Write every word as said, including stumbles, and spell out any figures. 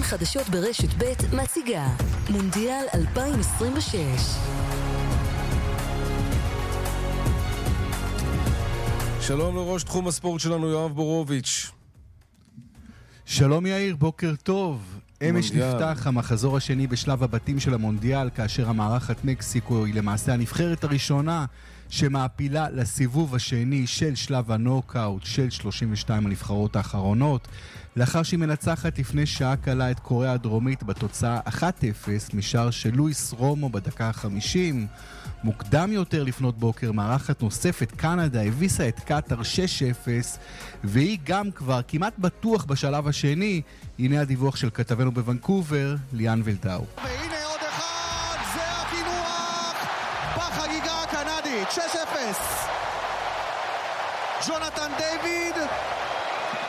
חדשות ברשת ב' מציגה מונדיאל אלפיים עשרים ושש. שלום לראש תחום הספורט שלנו יואב בורוביץ'. שלום יאיר, בוקר טוב. אמש נפתח המחזור השני בשלב הבתים של המונדיאל, כאשר המארחת מקסיקו היא למעשה הנבחרת הראשונה שמעפילה לסיבוב השני של שלב הנוקאוט של שלושים ושתיים הנבחרות האחרונות, לאחר שהיא מנצחת לפני שעה קלה את קוריאה הדרומית בתוצאה אחת אפס משער של לואיס רומו בדקה ה-חמישים. מוקדם יותר לפנות בוקר מארחת נוספת קנדה הביסה את קטר שש אפס, והיא גם כבר כמעט בטוח בשלב השני. הנה הדיווח של כתבנו בוונקובר, ליאן ולדאו. והנה עוד אחד, זה הכינוח בחגיגה הקנדית, שש אפס. ג'ונתן דיוויד